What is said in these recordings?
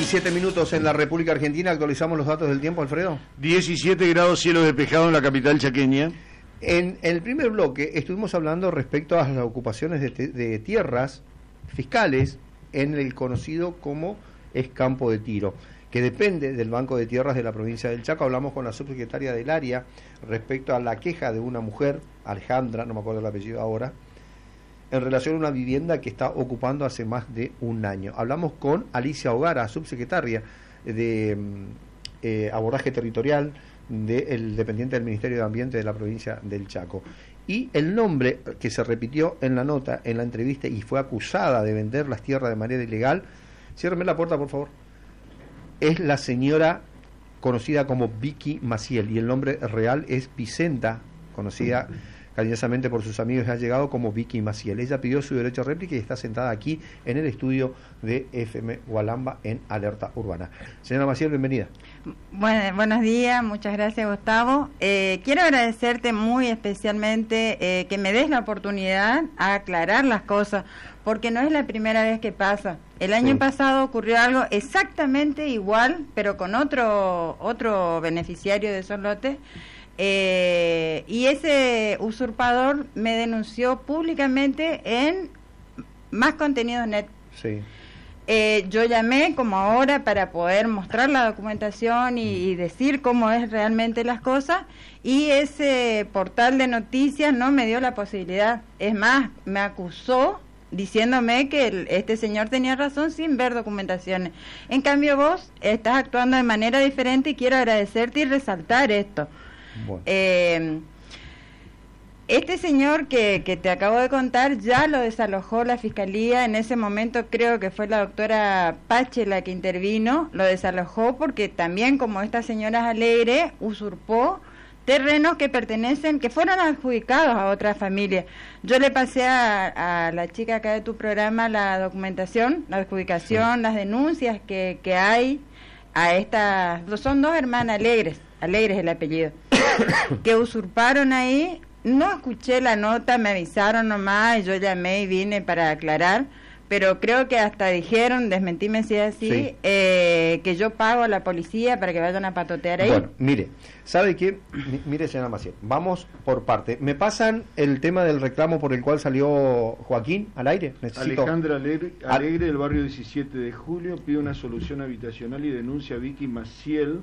17 minutos en la República Argentina. Actualizamos los datos del tiempo, Alfredo. 17 grados, cielo despejado en la capital chaqueña. En el primer bloque estuvimos hablando respecto a las ocupaciones de tierras fiscales en el conocido como Campo de Tiro, que depende del Banco de Tierras de la provincia del Chaco. Hablamos con la subsecretaria del área respecto a la queja de una mujer, Alejandra, no me acuerdo el apellido ahora, en relación a una vivienda que está ocupando hace más de un año. Hablamos con Alicia Ogara, subsecretaria de abordaje territorial del dependiente del Ministerio de Ambiente de la provincia del Chaco. Y el nombre que se repitió en la nota, en la entrevista, y fue acusada de vender las tierras de manera ilegal, ciérreme la puerta por favor, es la señora conocida como Vicky Maciel, y el nombre real es Vicenta, conocida cariñosamente por sus amigos, ha llegado como Vicky Maciel. Ella pidió su derecho a réplica y está sentada aquí en el estudio de FM Gualamba en Alerta Urbana. Señora Maciel, bienvenida. Bueno, buenos días, muchas gracias, Gustavo. Quiero agradecerte muy especialmente que me des la oportunidad a aclarar las cosas, porque no es la primera vez que pasa. El año pasado ocurrió algo exactamente igual, pero con otro beneficiario de esos lotes. Y ese usurpador me denunció públicamente en Más Contenidos Net. Sí. Yo llamé como ahora para poder mostrar la documentación y decir cómo es realmente las cosas, y ese portal de noticias no me dio la posibilidad. Es más, me acusó diciéndome que este señor tenía razón sin ver documentaciones. En cambio vos estás actuando de manera diferente y quiero agradecerte y resaltar esto. Bueno. Este señor que te acabo de contar ya lo desalojó la fiscalía. En ese momento creo que fue la doctora Pache la que intervino, lo desalojó porque también, como esta señora Alegre, usurpó terrenos que fueron adjudicados a otra familia. Yo le pasé a la chica acá de tu programa la documentación, la adjudicación, las denuncias que hay a estas, son dos hermanas Alegres es el apellido, que usurparon ahí. No escuché la nota, me avisaron nomás, y yo llamé y vine para aclarar, pero creo que hasta dijeron, desmentime si es así, que yo pago a la policía para que vayan a patotear ahí. Bueno, mire, ¿sabe qué? Mire, señora Maciel, vamos por parte. ¿Me pasan el tema del reclamo por el cual salió Joaquín al aire? Necesito... Alejandra Alegre del barrio 17 de Julio pide una solución habitacional y denuncia a Vicky Maciel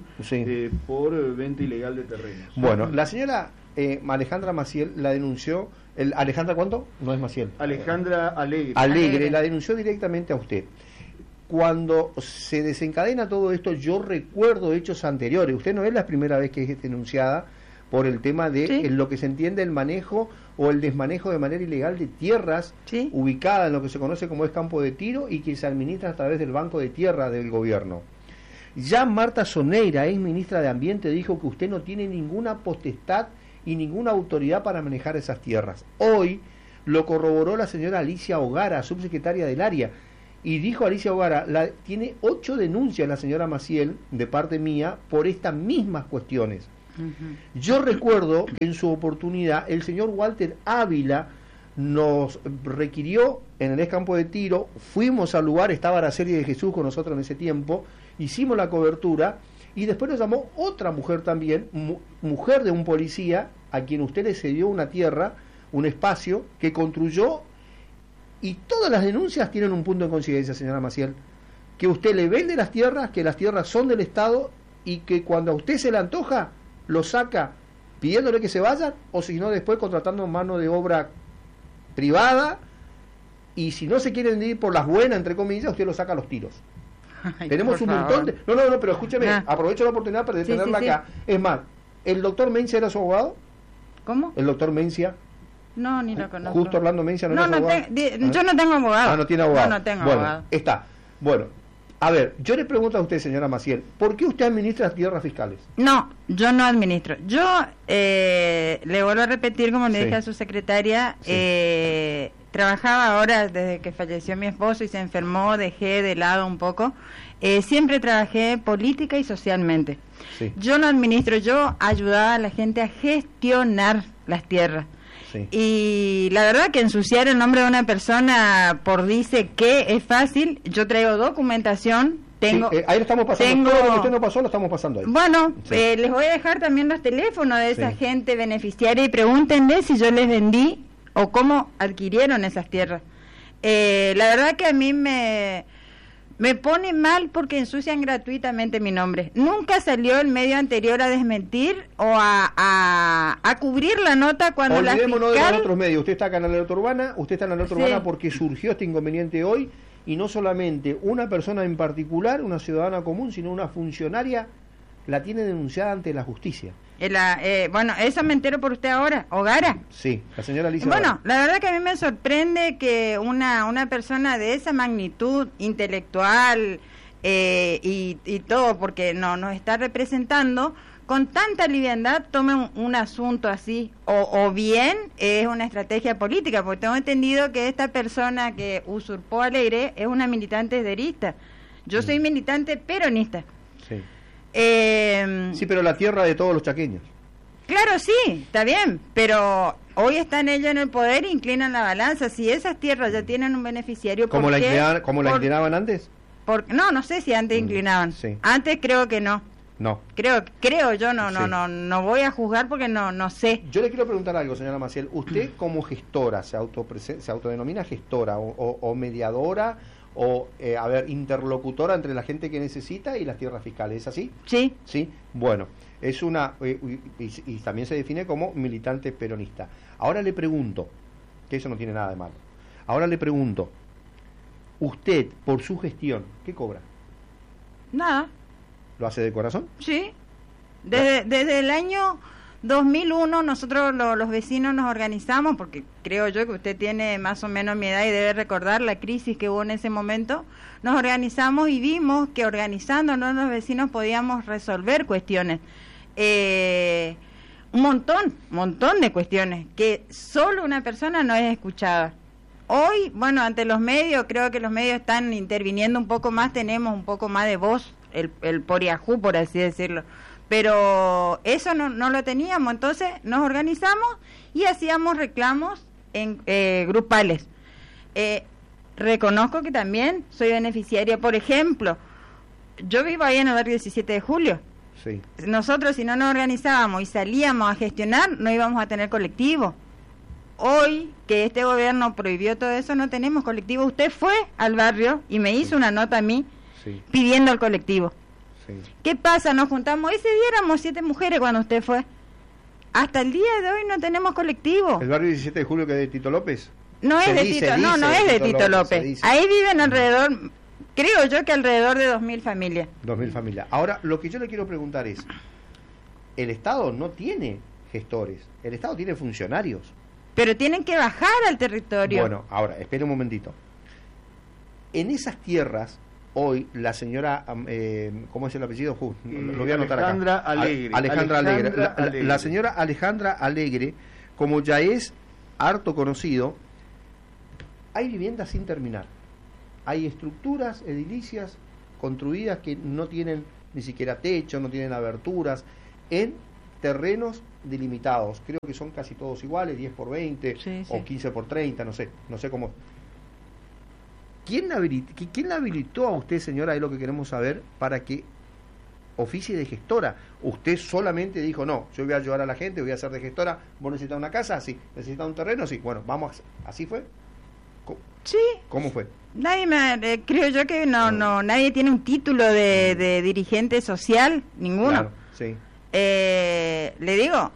por venta ilegal de terrenos. Bueno, la señora Alejandra Maciel la denunció. ¿Alejandra cuánto? No es Maciel. Alejandra Alegre. Alegre la denunció directamente a usted. Cuando se desencadena todo esto, yo recuerdo hechos anteriores. Usted no es la primera vez que es denunciada por el tema de lo que se entiende el manejo o el desmanejo de manera ilegal de tierras ubicadas en lo que se conoce como Campo de Tiro y que se administra a través del Banco de Tierra del gobierno. Ya Marta Soneira, ex ministra de Ambiente, dijo que usted no tiene ninguna potestad y ninguna autoridad para manejar esas tierras. Hoy lo corroboró la señora Alicia Ogara, subsecretaria del área, y dijo Alicia Ogara, tiene 8 denuncias la señora Maciel, de parte mía, por estas mismas cuestiones. Yo recuerdo que en su oportunidad el señor Walter Ávila nos requirió en el Campo de Tiro, fuimos al lugar, estaba Araceli de Jesús con nosotros en ese tiempo, hicimos la cobertura, y después nos llamó otra mujer también, mujer de un policía, a quien usted le cedió una tierra, un espacio, que construyó, y todas las denuncias tienen un punto de coincidencia, señora Maciel, que usted le vende las tierras, que las tierras son del Estado, y que cuando a usted se le antoja, lo saca pidiéndole que se vayan, o si no después contratando mano de obra privada, y si no se quieren ir por las buenas, entre comillas, usted lo saca a los tiros. Ay, tenemos un montón de... No, pero escúcheme, aprovecho la oportunidad para detenerla acá. Es más, ¿el doctor Mencia era su abogado? ¿Cómo? ¿El doctor Mencia? No, ni lo conozco. Justo Orlando Mencia no era su abogado. Yo no tengo abogado. Ah, no tiene abogado. No tengo abogado. Está. Bueno, a ver, yo le pregunto a usted, señora Maciel, ¿por qué usted administra tierras fiscales? No, yo no administro. Yo le vuelvo a repetir, como le dije a su secretaria, trabajaba ahora desde que falleció mi esposo y se enfermó, dejé de lado un poco. Siempre trabajé política y socialmente. Yo no administro, yo ayudaba a la gente a gestionar las tierras. Sí. Y la verdad que ensuciar el nombre de una persona por dice que es fácil. Yo traigo documentación. Tengo, sí, ahí lo estamos pasando. Todo lo que usted no pasó lo estamos pasando ahí. Bueno, sí. Les voy a dejar también los teléfonos de esa gente beneficiaria y pregúntenle si yo les vendí o cómo adquirieron esas tierras. La verdad que a mí me pone mal porque ensucian gratuitamente mi nombre. Nunca salió el medio anterior a desmentir o a cubrir la nota cuando la fiscal... Olvidémonos de los otros medios. Usted está acá en la Alerta Urbana, usted está en la Alerta Urbana porque surgió este inconveniente hoy, y no solamente una persona en particular, una ciudadana común, sino una funcionaria la tiene denunciada ante la justicia. Bueno, eso me entero por usted ahora, Ogara. Sí, la señora Alicia. Bueno, la verdad que a mí me sorprende que una persona de esa magnitud intelectual y todo, porque nos está representando, con tanta liviandad tome un asunto así, o bien es una estrategia política, porque tengo entendido que esta persona que usurpó a Alegre es una militante derista. Yo soy militante peronista. Sí. Sí, pero la tierra de todos los chaqueños. Claro, sí, está bien, pero hoy están ellos en el poder e inclinan la balanza. Si esas tierras ya tienen un beneficiario, ¿Cómo la inclinaban antes? No sé si antes inclinaban. Sí. Antes creo que no. No. Creo yo, no voy a juzgar porque no sé. Yo le quiero preguntar algo, señora Maciel. Usted como gestora, se autodenomina gestora o mediadora o, interlocutora entre la gente que necesita y las tierras fiscales, ¿es así? Sí. Sí, bueno, es una, y también se define como militante peronista. Ahora le pregunto, que eso no tiene nada de malo, ahora le pregunto, usted, por su gestión, ¿qué cobra? Nada. ¿Lo hace de corazón? Sí. Desde el año 2001 nosotros los vecinos nos organizamos, porque creo yo que usted tiene más o menos mi edad y debe recordar la crisis que hubo en ese momento. Nos organizamos y vimos que organizándonos los vecinos podíamos resolver cuestiones. Un montón de cuestiones que solo una persona no es escuchada. Hoy, bueno, ante los medios, creo que los medios están interviniendo un poco más, tenemos un poco más de voz, el poriajú, por así decirlo. Pero eso no lo teníamos, entonces nos organizamos y hacíamos reclamos grupales. Reconozco que también soy beneficiaria. Por ejemplo, yo vivo ahí en el barrio 17 de Julio. Sí. Nosotros, si no nos organizábamos y salíamos a gestionar, no íbamos a tener colectivo. Hoy, que este gobierno prohibió todo eso, no tenemos colectivo. Usted fue al barrio y me hizo una nota a mí pidiendo el colectivo. Sí. ¿Qué pasa? Nos juntamos, ese día éramos 7 mujeres cuando usted fue. Hasta el día de hoy no tenemos colectivo. ¿El barrio 17 de Julio que es de Tito López? No es de Tito, no es de Tito López. Ahí viven alrededor, creo yo que alrededor de 2.000 familias. 2.000 familias. Ahora, lo que yo le quiero preguntar es, el Estado no tiene gestores, el Estado tiene funcionarios. Pero tienen que bajar al territorio. Bueno, ahora, espere un momentito. En esas tierras, hoy, la señora, ¿cómo es el apellido? Lo voy a anotar acá. Alejandra Alegre. La señora Alejandra Alegre, como ya es harto conocido, hay viviendas sin terminar. Hay estructuras edilicias construidas que no tienen ni siquiera techo, no tienen aberturas, en terrenos delimitados. Creo que son casi todos iguales, 10 por 20 o 15 por 30, no sé cómo. ¿Quién la habilitó a usted, señora? Es lo que queremos saber, para que oficie de gestora. Usted solamente dijo, no, yo voy a ayudar a la gente, voy a ser de gestora. ¿Vos necesitas una casa? Sí. ¿Necesitas un terreno? Sí. Bueno, vamos, ¿así fue? Sí. ¿Cómo fue? Creo yo que nadie tiene un título de dirigente social, ninguno. Claro, sí. Le digo,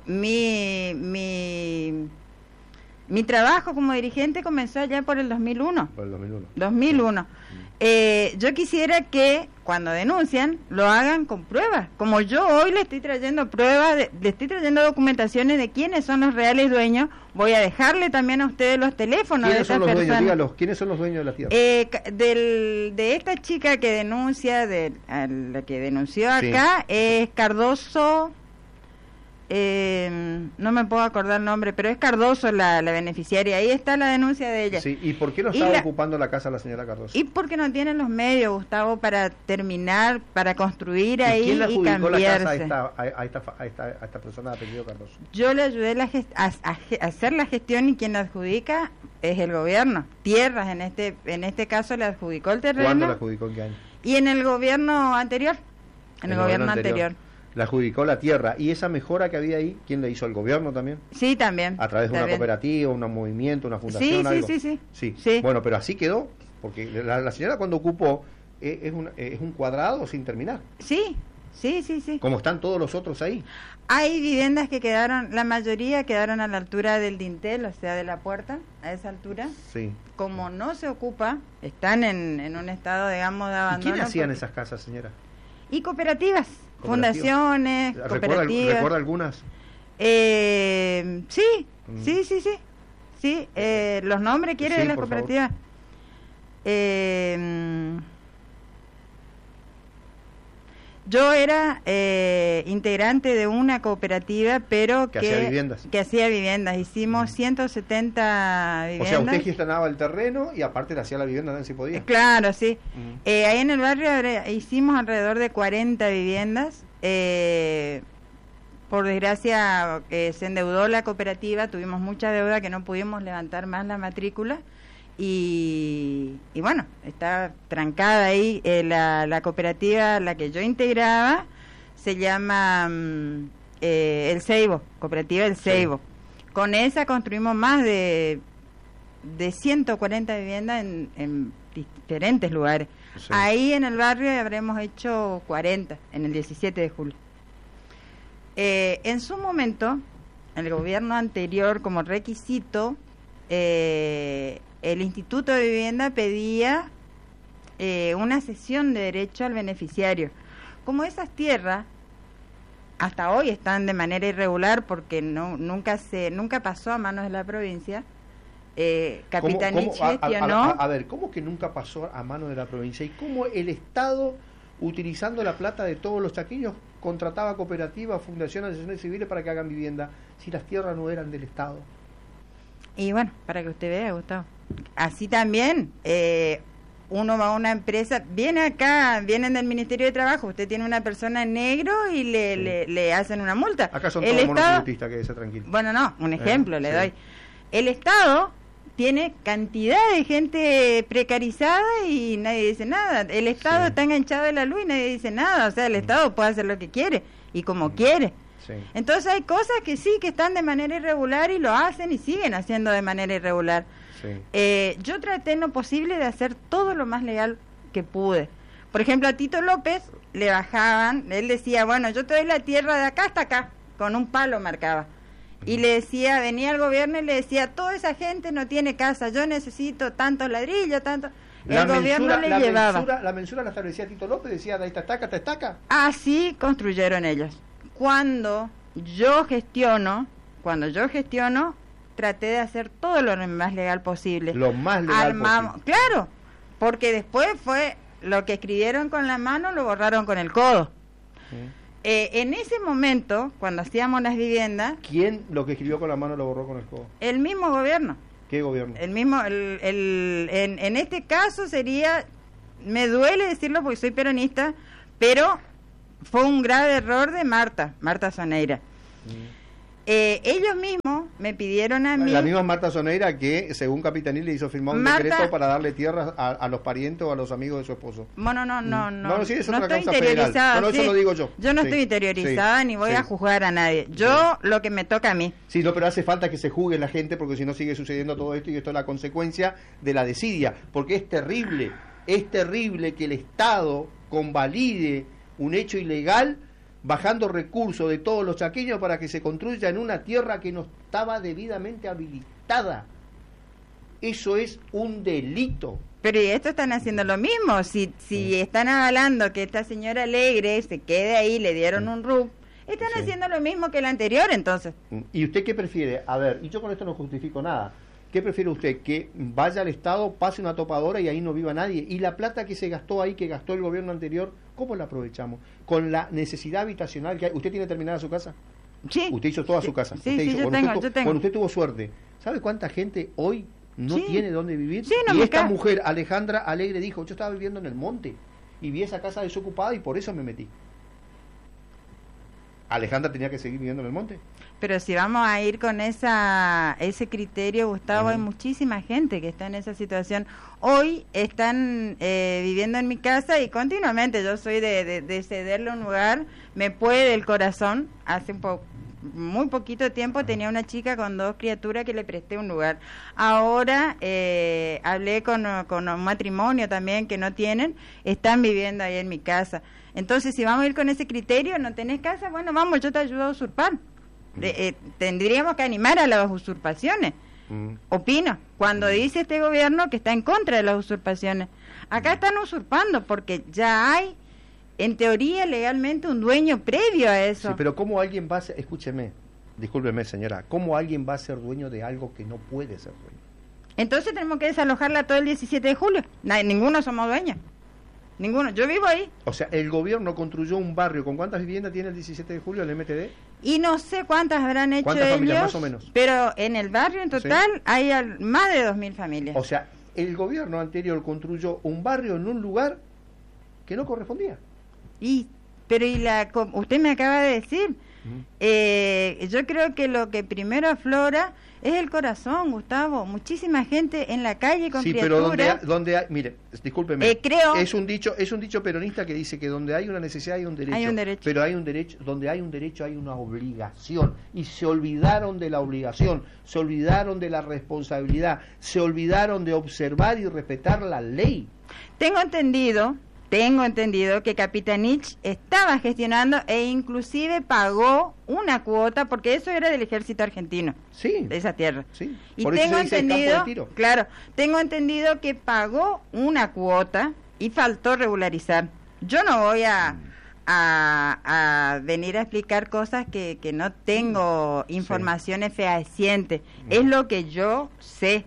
mi trabajo como dirigente comenzó ya por el 2001. Por el 2001. 2001. Yo quisiera que cuando denuncian lo hagan con pruebas. Como yo hoy le estoy trayendo pruebas, le estoy trayendo documentaciones de quiénes son los reales dueños. Voy a dejarle también a ustedes los teléfonos de estas personas. Dueños? Dígalos, ¿quiénes son los dueños de la tierra? De esta chica que denuncia, la que denunció acá, es Cardoso. no me puedo acordar el nombre, pero es Cardoso la beneficiaria. Ahí está la denuncia de ella. Sí, ¿y por qué no estaba ocupando la casa la señora Cardoso? Y porque no tienen los medios, Gustavo, para terminar, para construir ahí y cambiarse. La casa a esta persona de apellido Cardoso? Yo le ayudé a hacer la gestión, y quien la adjudica es el gobierno. Tierras, en este caso, le adjudicó el terreno. ¿Cuándo la adjudicó? ¿En qué año? Y en el gobierno anterior. En el gobierno anterior. La adjudicó la tierra. ¿Y esa mejora que había ahí, quién la hizo? ¿El gobierno también? Sí, también. ¿A través de una cooperativa, un movimiento, una fundación? Algo? Sí. Bueno, pero así quedó, porque la señora cuando ocupó es un cuadrado sin terminar. Sí. Como están todos los otros ahí. Hay viviendas que quedaron, la mayoría quedaron a la altura del dintel, o sea, de la puerta, a esa altura. Sí. Como no se ocupa, están en un estado, digamos, de abandono. ¿Y quién hacían esas casas, señora? Y cooperativas. Fundaciones, cooperativas. ¿Recuerda algunas? Sí. Los nombres, ¿quiere de las cooperativas? Yo era integrante de una cooperativa, pero que hacía viviendas. Hicimos 170 viviendas. O sea, usted gestionaba el terreno y aparte le hacía la vivienda también si podía. Claro, sí. Ahí en el barrio hicimos alrededor de 40 viviendas. Por desgracia se endeudó la cooperativa, tuvimos mucha deuda que no pudimos levantar más la matrícula. Y bueno, está trancada ahí. La cooperativa a la que yo integraba se llama El Ceibo, Cooperativa El Ceibo. Sí. Con esa construimos más de 140 viviendas en diferentes lugares. Sí. Ahí en el barrio habremos hecho 40, en el 17 de julio. En su momento, el gobierno anterior, como requisito, el Instituto de Vivienda pedía una cesión de derecho al beneficiario. Como esas tierras hasta hoy están de manera irregular porque nunca pasó a manos de la provincia, Capitanich gestionó... A ver, ¿cómo que nunca pasó a manos de la provincia? ¿Y cómo el Estado, utilizando la plata de todos los chaqueños, contrataba cooperativas, fundaciones, asociaciones civiles para que hagan vivienda, si las tierras no eran del Estado? Y bueno, para que usted vea, Gustavo. Así también, uno va a una empresa, vienen del Ministerio de Trabajo, usted tiene una persona en negro y le hacen una multa. Acá son todos monotributistas, quédese tranquilo. Bueno, no, un ejemplo le doy. El Estado tiene cantidad de gente precarizada y nadie dice nada. El Estado está enganchado de la luz y nadie dice nada. O sea, el Estado puede hacer lo que quiere y como quiere. Sí. Entonces hay cosas que sí, que están de manera irregular y lo hacen y siguen haciendo de manera irregular. Sí. Yo traté en lo posible de hacer todo lo más legal que pude. Por ejemplo, a Tito López le bajaban, él decía, bueno, yo te doy la tierra de acá hasta acá, con un palo marcaba. Y le decía, venía el gobierno y le decía, toda esa gente no tiene casa, yo necesito tantos ladrillos, tanto... El gobierno le llevaba. La mensura la establecía Tito López, decía, de esta estaca. Así construyeron ellos. Cuando yo gestiono, traté de hacer todo lo más legal posible. Lo más legal posible. Claro, porque después fue lo que escribieron con la mano, lo borraron con el codo. En ese momento, cuando hacíamos las viviendas... ¿Quién lo que escribió con la mano lo borró con el codo? El mismo gobierno. ¿Qué gobierno? El mismo, en este caso sería, me duele decirlo porque soy peronista, pero fue un grave error de Marta Soneira. Ellos mismos me pidieron a mí... La misma Marta Soneira que, según Capitanich, le hizo firmar un decreto para darle tierras a los parientes o a los amigos de su esposo. Bueno, no sí, es no otra estoy interiorizada. No, eso lo digo yo. Yo no estoy interiorizada ni voy a juzgar a nadie. Yo lo que me toca a mí. Sí, no, pero hace falta que se juzgue la gente porque si no sigue sucediendo todo esto y esto es la consecuencia de la desidia. Porque es terrible que el Estado convalide un hecho ilegal bajando recursos de todos los chaqueños para que se construya en una tierra que no estaba debidamente habilitada. Eso es un delito. Pero y esto están haciendo lo mismo. Si están avalando que esta señora Alegre se quede ahí, le dieron un RUP, están haciendo lo mismo que el anterior, entonces. ¿Y usted qué prefiere? A ver, y yo con esto no justifico nada. ¿Qué prefiere usted? ¿Que vaya al Estado, pase una topadora y ahí no viva nadie? ¿Y la plata que se gastó ahí, que gastó el gobierno anterior, cómo la aprovechamos? Con la necesidad habitacional que hay. ¿Usted tiene terminada su casa? Sí. Usted hizo toda su casa. Sí, yo tengo. Cuando usted tuvo suerte, ¿sabe cuánta gente hoy no tiene dónde vivir? Sí, no y esta mujer, Alejandra Alegre, dijo, yo estaba viviendo en el monte y vi esa casa desocupada y por eso me metí. Alejandra tenía que seguir viviendo en el monte. Pero si vamos a ir con ese criterio, Gustavo, hay muchísima gente que está en esa situación. Hoy están viviendo en mi casa y continuamente yo soy de cederle un lugar, me puede el corazón. Hace muy poquito tiempo tenía una chica con 2 criaturas que le presté un lugar. Ahora hablé con un matrimonio también que no tienen, están viviendo ahí en mi casa. Entonces, si vamos a ir con ese criterio, no tenés casa, bueno, vamos, yo te ayudo a usurpar. Tendríamos que animar a las usurpaciones. Opino, cuando dice este gobierno que está en contra de las usurpaciones. Acá están usurpando porque ya hay, en teoría, legalmente un dueño previo a eso. Sí, pero ¿cómo alguien va a ser, escúcheme, discúlpeme señora, cómo alguien va a ser dueño de algo que no puede ser dueño? Entonces tenemos que desalojarla todo el 17 de julio. Ninguno somos dueños. Ninguno. Yo vivo ahí. O sea, el gobierno construyó un barrio. ¿Con cuántas viviendas tiene el 17 de julio el MTD? Y no sé cuántas habrán hecho ¿Cuántas ellos, familias, más o menos? Pero en el barrio en total hay más de 2.000 familias. O sea, el gobierno anterior construyó un barrio en un lugar que no correspondía. Usted me acaba de decir, yo creo que lo que primero aflora es el corazón, Gustavo. Muchísima gente en la calle con criaturas. Pero donde hay, mire, discúlpeme, creo, es un dicho peronista que dice que donde hay una necesidad hay un derecho. Pero donde hay un derecho hay una obligación. Y se olvidaron de la obligación, se olvidaron de la responsabilidad, se olvidaron de observar y respetar la ley. Tengo entendido que Capitanich estaba gestionando e inclusive pagó una cuota, porque eso era del ejército argentino, de esa tierra. Sí. Y tengo entendido que pagó una cuota y faltó regularizar. Yo no voy a venir a explicar cosas que no tengo informaciones fehacientes. Es lo que yo sé.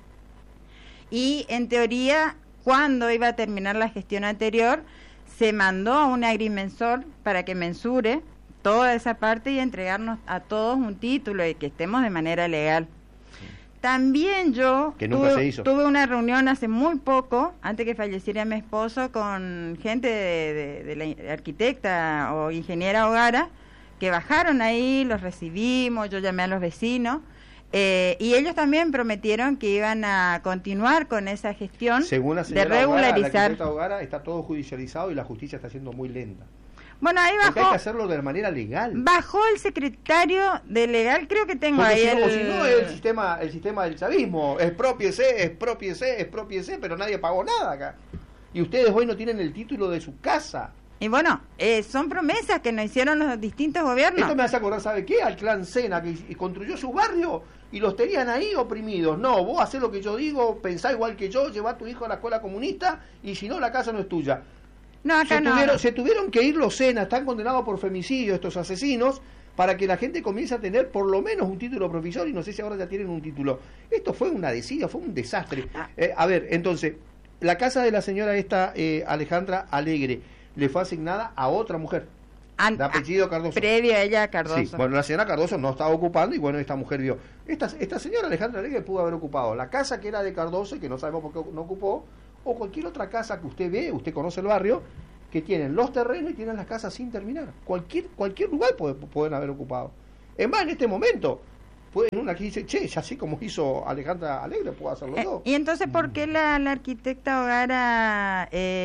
Y en teoría, cuando iba a terminar la gestión anterior, se mandó a un agrimensor para que mensure toda esa parte y entregarnos a todos un título y que estemos de manera legal. También yo tuve una reunión hace muy poco, antes que falleciera mi esposo, con gente de la arquitecta o ingeniera Hogara, que bajaron ahí, los recibimos, yo llamé a los vecinos. Y ellos también prometieron que iban a continuar con esa gestión de regularizar. La Hogara está todo judicializado y la justicia está siendo muy lenta. Bueno, ahí bajó. Porque hay que hacerlo de manera legal. Bajó el secretario de legal, creo que tengo ahí si no es el sistema del chavismo, expropiese, pero nadie pagó nada acá. Y ustedes hoy no tienen el título de su casa. Y bueno, son promesas que nos hicieron los distintos gobiernos. Esto me hace acordar, ¿sabe qué? Al clan Sena, que construyó su barrio y los tenían ahí oprimidos. No, vos hacés lo que yo digo, pensá igual que yo, llevá a tu hijo a la escuela comunista y si no, la casa no es tuya. No, acá se tuvieron que ir los Sena, están condenados por femicidio estos asesinos, para que la gente comience a tener por lo menos un título provisorio, y no sé si ahora ya tienen un título. Esto fue una desidia, fue un desastre. A ver, entonces, la casa de la señora esta, Alejandra Alegre, le fue asignada a otra mujer, de apellido Cardoso. Previa a ella, Cardoso. Sí, bueno, la señora Cardoso no estaba ocupando y bueno, esta mujer vio. Esta señora Alejandra Alegre pudo haber ocupado la casa que era de Cardoso y que no sabemos por qué no ocupó, o cualquier otra casa que usted ve, usted conoce el barrio, que tienen los terrenos y tienen las casas sin terminar. Cualquier lugar pueden haber ocupado. Es más, en este momento, pueden una que dice, ya así como hizo Alejandra Alegre, puedo hacerlo todo. Y entonces, ¿por qué la arquitecta Hogara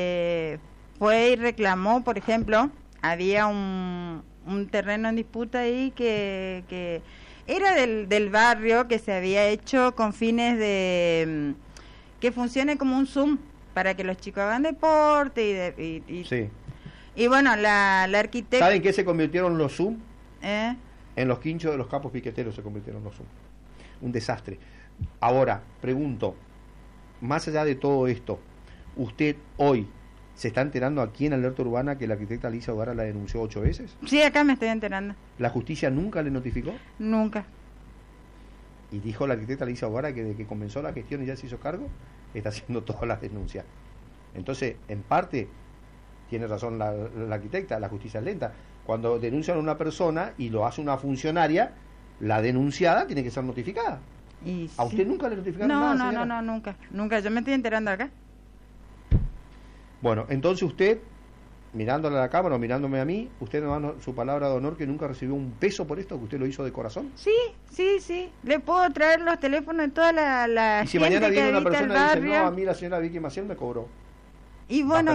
fue y reclamó, por ejemplo, había un terreno en disputa ahí que era del barrio, que se había hecho con fines de que funcione como un Zoom para que los chicos hagan deporte y bueno, la arquitecta... ¿Saben qué se convirtieron los Zoom? En los quinchos de los capos piqueteros se convirtieron los Zoom. Un desastre. Ahora, pregunto, más allá de todo esto, ¿usted hoy se está enterando aquí en Alerta Urbana que la arquitecta Alicia Hogara la denunció 8 veces? Sí, acá me estoy enterando. ¿La justicia nunca le notificó? Nunca. Y dijo la arquitecta Alicia Hogara que desde que comenzó la gestión y ya se hizo cargo, está haciendo todas las denuncias. Entonces, en parte, tiene razón la arquitecta, la justicia es lenta, Cuando denuncian a una persona y lo hace una funcionaria, la denunciada tiene que ser notificada. Y ¿A usted nunca le notificaron nada, señora? No, nunca. Yo me estoy enterando acá. Bueno, entonces usted, mirándole a la cámara o mirándome a mí, usted nos da su palabra de honor que nunca recibió un peso por esto, que usted lo hizo de corazón. Sí. Le puedo traer los teléfonos de toda la y si gente mañana viene que una habita persona el y barrio. dice, no, a mí la señora Vicky Maciel me cobró. Y bueno,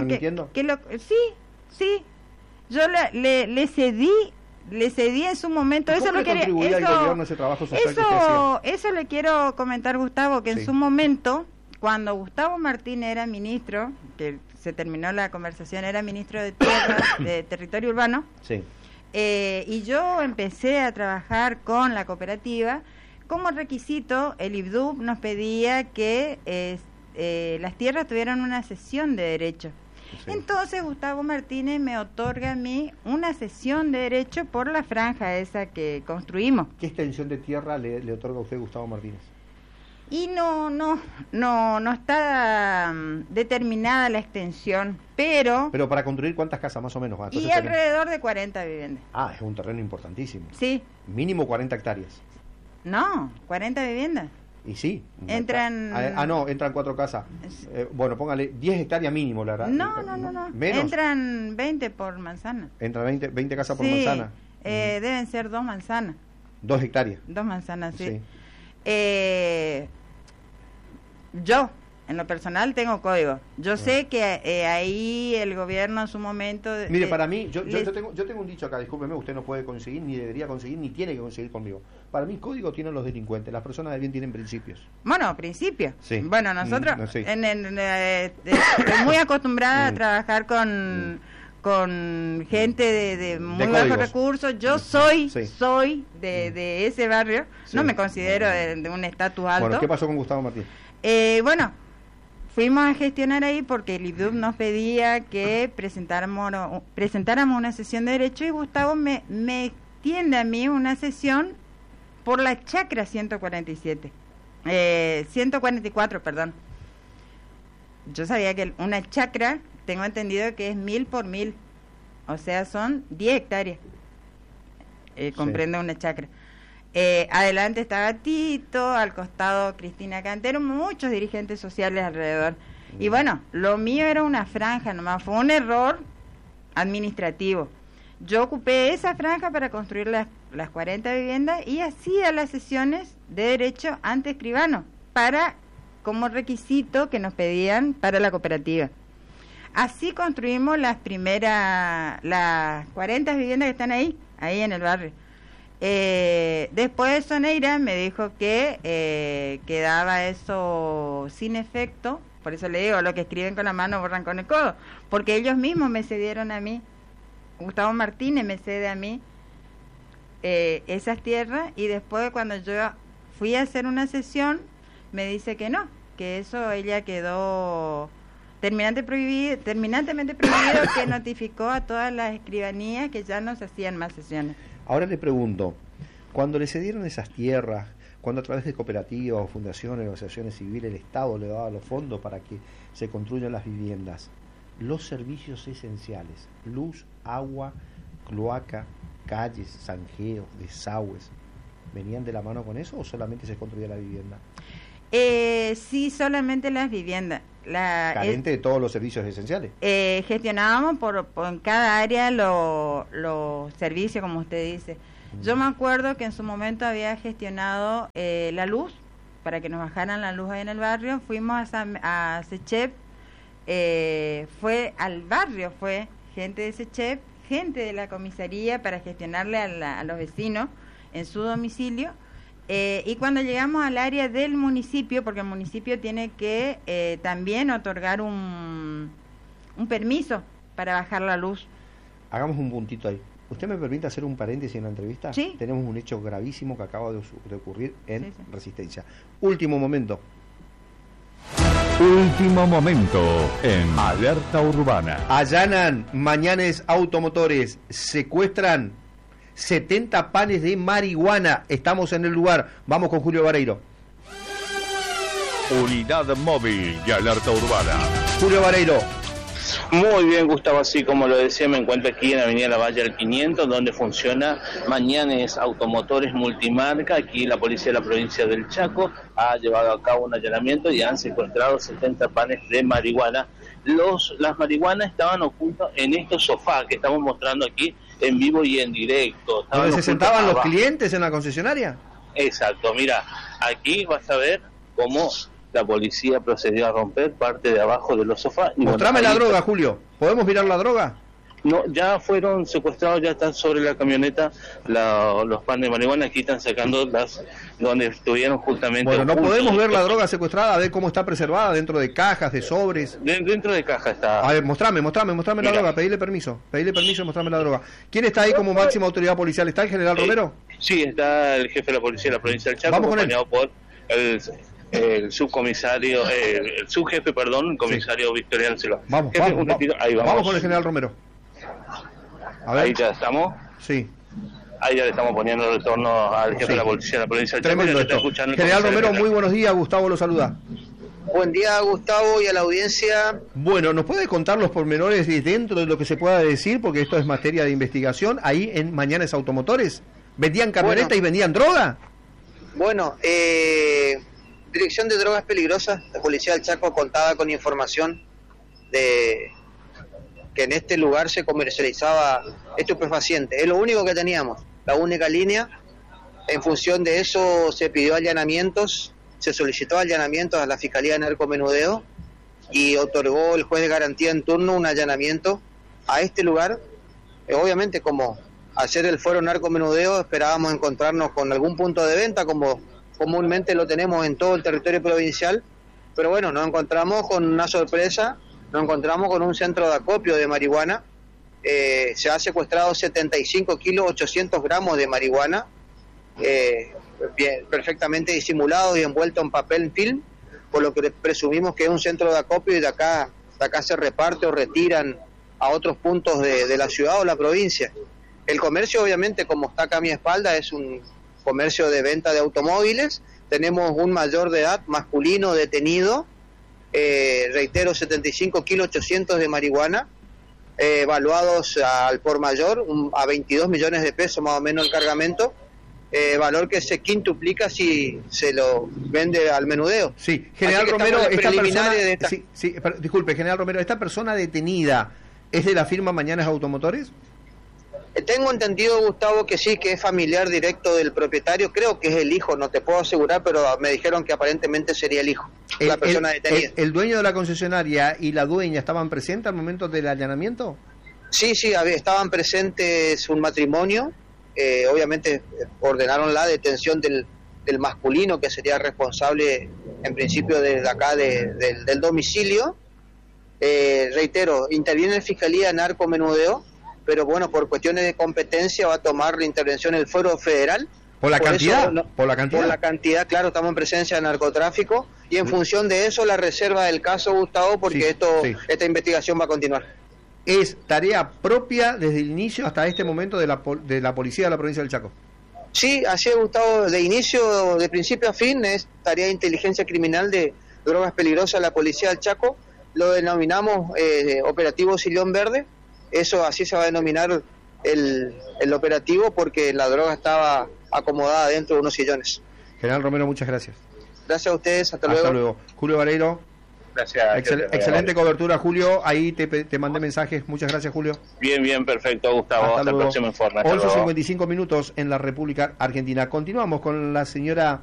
sí. Yo le cedí en su momento. Eso lo quería. Eso le quiero comentar, Gustavo, que en su momento, cuando Gustavo Martínez era ministro, que se terminó la conversación, era ministro de Tierras, de Territorio Urbano, sí. Y yo empecé a trabajar con la cooperativa. Como requisito, el IBDUB nos pedía que las tierras tuvieran una cesión de derecho. Sí. Entonces Gustavo Martínez me otorga a mí una cesión de derecho por la franja esa que construimos. ¿Qué extensión de tierra le otorga a usted Gustavo Martínez? Y no está determinada la extensión, pero para construir ¿cuántas casas más o menos? Y alrededor de 40 viviendas. Es un terreno importantísimo. Sí. Mínimo 40 hectáreas. No, 40 viviendas. Y sí. Entran... entran 4 casas. Bueno, póngale 10 hectáreas mínimo, la verdad. No. Menos. Entran 20 por manzana. Entran 20 casas por manzana. Deben ser 2 manzanas. 2 hectáreas. 2 manzanas, sí. Yo, en lo personal, tengo código. Yo sé que ahí el gobierno en su momento... Mire, para mí, yo tengo un dicho acá, discúlpeme, usted no puede conseguir, ni debería conseguir, ni tiene que conseguir conmigo. Para mí, código tienen los delincuentes, las personas de bien tienen principios. Bueno, principios. Sí. Bueno, nosotros, estoy muy acostumbrada a trabajar con gente de muy bajos recursos. Yo soy de ese barrio, no me considero de un estatus alto. Bueno, ¿qué pasó con Gustavo Martínez? Fuimos a gestionar ahí porque el IBDUB nos pedía que presentáramos una sesión de derecho y Gustavo me extiende a mí una sesión por la chacra 144, perdón. Yo sabía que una chacra, tengo entendido que es 1000 por 1000, o sea, son 10 hectáreas. Comprende una chacra. Adelante estaba Tito, al costado Cristina Cantero, muchos dirigentes sociales alrededor. Y bueno, lo mío era una franja nomás, fue un error administrativo. Yo ocupé esa franja para construir las 40 viviendas y hacía las sesiones de derecho ante escribano, como requisito que nos pedían para la cooperativa. Así construimos las 40 viviendas que están ahí en el barrio. Después Soneira me dijo que quedaba eso sin efecto, por eso le digo, lo que escriben con la mano borran con el codo, porque ellos mismos me cedieron a mí, Gustavo Martínez me cede a mí esas tierras, y después cuando yo fui a hacer una sesión me dice que no, que eso ella quedó terminantemente prohibido, que notificó a todas las escribanías que ya no se hacían más sesiones. Ahora le pregunto, cuando le cedieron esas tierras, cuando a través de cooperativas o fundaciones o asociaciones civiles el Estado le daba los fondos para que se construyan las viviendas, los servicios esenciales, luz, agua, cloaca, calles, zanjeos, desagües, ¿venían de la mano con eso o solamente se construía la vivienda? Sí, solamente las viviendas. ¿Carente de todos los servicios esenciales? Gestionábamos por en cada área los servicios, como usted dice. Yo me acuerdo que en su momento había gestionado la luz, para que nos bajaran la luz ahí en el barrio. Fuimos a SECHEP, fue gente de SECHEP, gente de la comisaría para gestionarle a los vecinos en su domicilio. Y cuando llegamos al área del municipio, porque el municipio tiene que también otorgar un permiso para bajar la luz. Hagamos un puntito ahí. ¿Usted me permite hacer un paréntesis en la entrevista? Sí. Tenemos un hecho gravísimo que acaba de ocurrir en Resistencia. Último momento. Último momento en Alerta Urbana. Allanan Mañanes Automotores, secuestran 70 panes de marihuana. Estamos en el lugar. Vamos con Julio Vareiro. Unidad móvil de Alerta Urbana. Julio Vareiro. Muy bien, Gustavo, así como lo decía, me encuentro aquí en Avenida La Valle al 500, donde funciona Mañanes Automotores Multimarca. Aquí la policía de la provincia del Chaco ha llevado a cabo un allanamiento y han secuestrado 70 panes de marihuana. Las marihuanas estaban ocultas en estos sofás que estamos mostrando aquí en vivo y en directo. ¿Donde se sentaban los clientes en la concesionaria? Exacto, mira, aquí vas a ver cómo la policía procedió a romper parte de abajo de los sofás. Mostrame la droga, Julio. ¿Podemos mirar la droga? No, ya fueron secuestrados, ya están sobre la camioneta los panes de marihuana. Aquí están sacando donde estuvieron justamente. Bueno, no podemos ver la droga secuestrada, a ver cómo está preservada, dentro de cajas, de sobres. Dentro de caja está. A ver, mostrame la droga, pedile permiso, mostrame la droga. ¿Quién está ahí como máxima autoridad policial? ¿Está el general Romero? Sí, está el jefe de la policía de la provincia del Chaco, Vamos acompañado por el subcomisario, el subjefe, perdón, comisario Victoriano Silva. Vamos con el general Romero. A ver. Ahí ya estamos. Sí. Ahí ya le estamos poniendo el retorno al jefe de la policía de la provincia del Chaco. Tremendo esto. General Romero, muy buenos días, Gustavo lo saluda. Buen día, Gustavo, y a la audiencia. Bueno, ¿nos puede contar los pormenores dentro de lo que se pueda decir? Porque esto es materia de investigación. Ahí en Mañanes Automotores, ¿vendían camioneta y vendían droga? Bueno, Dirección de Drogas Peligrosas, la Policía del Chaco contaba con información de que en este lugar se comercializaba estupefaciente. Es lo único que teníamos, la única línea. En función de eso se pidió allanamientos, se solicitó allanamientos a la Fiscalía de Narcomenudeo y otorgó el juez de garantía en turno un allanamiento a este lugar. Obviamente, como hacer el foro narcomenudeo, esperábamos encontrarnos con algún punto de venta, como comúnmente lo tenemos en todo el territorio provincial, pero bueno, nos encontramos con una sorpresa, nos encontramos con un centro de acopio de marihuana. Se ha secuestrado 75 kilos, 800 gramos de marihuana, perfectamente disimulado y envuelto en papel film, por lo que presumimos que es un centro de acopio y de acá se reparte o retiran a otros puntos de la ciudad o la provincia. El comercio, obviamente, como está acá a mi espalda, es un comercio de venta de automóviles. Tenemos un mayor de edad masculino detenido, reitero, 75 kilos 800 de marihuana, evaluados al por mayor, a 22 millones de pesos más o menos el cargamento, valor que se quintuplica si se lo vende al menudeo. Sí, general Romero, disculpe, general Romero, ¿esta persona detenida es de la firma Mañanes Automotores? Tengo entendido, Gustavo, que sí, que es familiar directo del propietario. Creo que es el hijo, no te puedo asegurar, pero me dijeron que aparentemente sería el hijo, la persona detenida. ¿El dueño de la concesionaria y la dueña estaban presentes al momento del allanamiento? Sí, estaban presentes un matrimonio. Obviamente ordenaron la detención del masculino, que sería responsable en principio desde acá del domicilio. Reitero, interviene la Fiscalía de Narcomenudeo, pero bueno, por cuestiones de competencia va a tomar la intervención el Fuero Federal. ¿Por la cantidad? ¿Por la cantidad? Claro, estamos en presencia de narcotráfico y en función de eso la reserva del caso, Gustavo, porque esta investigación va a continuar. ¿Es tarea propia desde el inicio hasta este momento de la policía de la provincia del Chaco? Sí, así es, Gustavo, de inicio, de principio a fin, es tarea de inteligencia criminal de drogas peligrosas de la policía del Chaco. Lo denominamos operativo Sillón Verde. Eso así se va a denominar el operativo, porque la droga estaba acomodada dentro de unos sillones. General Romero, muchas gracias. Gracias a ustedes, hasta luego. Julio Vareiro. Gracias. Excelente cobertura, Julio. Ahí te mandé mensajes. Muchas gracias, Julio. Bien, perfecto, Gustavo. Hasta el próximo informe. 11:55 minutos en la República Argentina. Continuamos con la señora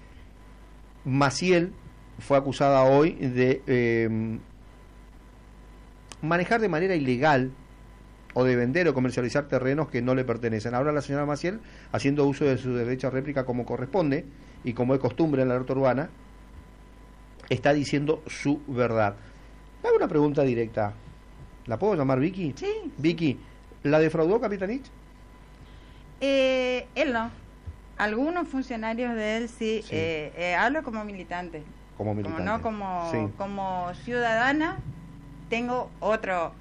Maciel. Fue acusada hoy de manejar de manera ilegal o de vender o comercializar terrenos que no le pertenecen. Ahora la señora Maciel, haciendo uso de su derecho a réplica como corresponde y como es costumbre en la alerta urbana, está diciendo su verdad. Me hago una pregunta directa. ¿La puedo llamar Vicky? Sí. Vicky, ¿la defraudó Capitanich? Él no. Algunos funcionarios de él sí. Hablo como militante. Como militante. Como ciudadana, tengo otro...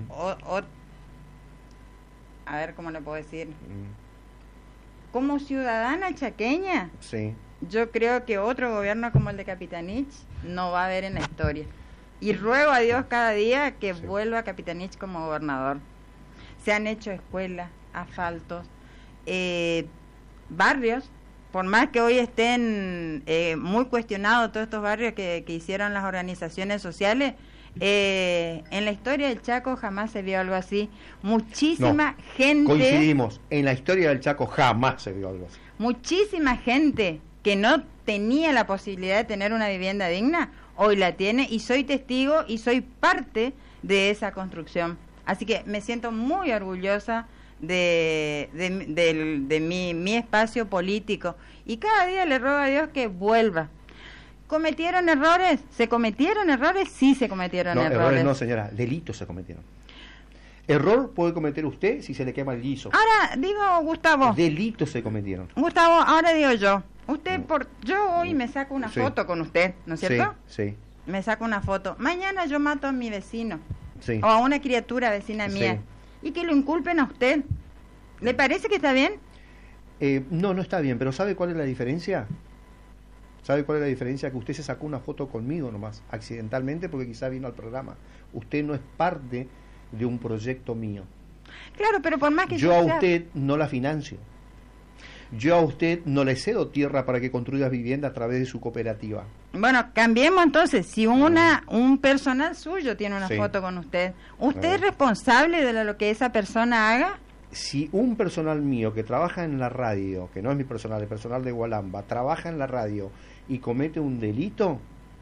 a ver cómo le puedo decir. Como ciudadana chaqueña, sí, yo creo que otro gobierno como el de Capitanich no va a haber en la historia. y ruego a Dios cada día que vuelva Capitanich como gobernador. Se han hecho escuelas, asfaltos, barrios, por más que hoy estén muy cuestionados todos estos barrios que hicieron las organizaciones sociales, en la historia del Chaco jamás se vio algo así. Muchísima gente... Coincidimos, en la historia del Chaco jamás se vio algo así. Muchísima gente que no tenía la posibilidad de tener una vivienda digna, hoy la tiene, y soy testigo y soy parte de esa construcción. Así que me siento muy orgullosa de mi espacio político, y cada día le ruego a Dios que vuelva. ¿Cometieron errores? ¿Se cometieron errores? Sí, se cometieron errores. No, señora, delitos se cometieron. Error puede cometer usted si se le quema el guiso. Ahora digo, Gustavo. Delitos se cometieron. Gustavo, ahora digo yo. Yo hoy me saco una foto con usted, ¿no es cierto? Sí. Me saco una foto. Mañana yo mato a mi vecino. Sí. O a una criatura vecina mía. Y que lo inculpen a usted. ¿Le parece que está bien? No está bien, pero ¿sabe cuál es la diferencia? ¿Sabe cuál es la diferencia? Que usted se sacó una foto conmigo nomás, accidentalmente, porque quizá vino al programa. Usted no es parte de un proyecto mío. Claro, pero por más que yo a usted no la financio. Yo a usted no le cedo tierra para que construya vivienda a través de su cooperativa. Bueno, cambiemos entonces. Si un personal suyo tiene una foto con usted, ¿usted es responsable de lo que esa persona haga? Si un personal mío que trabaja en la radio, que no es mi personal, el personal de Gualamba, trabaja en la radio y comete un delito,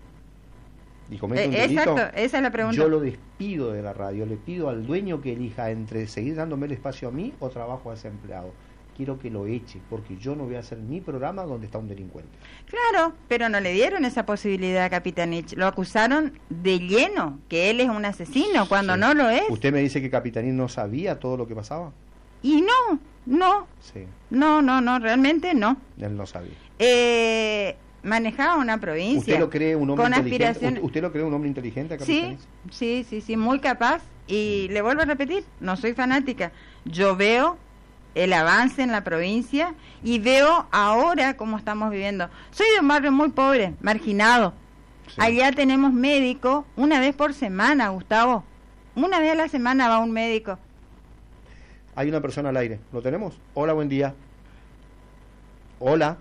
exacto, esa es la pregunta. Yo lo despido de la radio, le pido al dueño que elija entre seguir dándome el espacio a mí o trabajo a ese empleado. Quiero que lo eche, porque yo no voy a hacer mi programa donde está un delincuente. Claro, pero no le dieron esa posibilidad a Capitanich. Lo acusaron de lleno, que él es un asesino, cuando no lo es. ¿Usted me dice que Capitanich no sabía todo lo que pasaba? Y no. Sí. No, realmente no. Él no sabía. Manejaba una provincia. ¿Usted lo cree un hombre con inteligente? Aspiraciones... ¿Usted lo cree un hombre inteligente, Capitanich? Sí, muy capaz. Y le vuelvo a repetir, no soy fanática. Yo veo el avance en la provincia y veo ahora cómo estamos viviendo. Soy de un barrio muy pobre, marginado. Sí. Allá tenemos médico una vez por semana, Gustavo. Una vez a la semana va un médico. Hay una persona al aire. ¿Lo tenemos? Hola, buen día. Hola,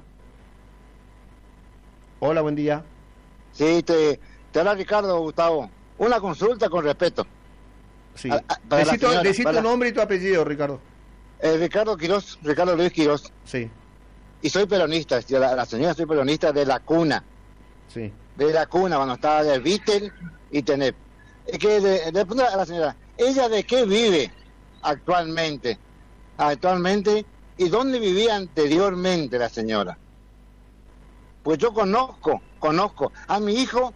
buen día. Sí, te habla Ricardo, Gustavo. Una consulta con respeto. Sí. Decí tu nombre y tu apellido, Ricardo. Ricardo Luis Quirós. Sí. Y soy peronista, la señora soy peronista de la cuna. Sí. De la cuna, cuando estaba de Vítel y Tenep. Que le pregunto a la señora, ¿ella de qué vive actualmente? ¿Y dónde vivía anteriormente la señora? Pues yo conozco a mi hijo